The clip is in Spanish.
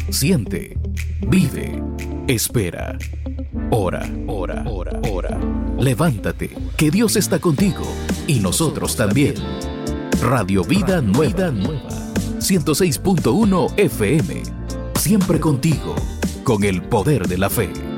Siente, vive, espera. Ora. Levántate, que Dios está contigo y nosotros también. Radio Vida Nueva, 106.1 FM. Siempre contigo, con el poder de la fe.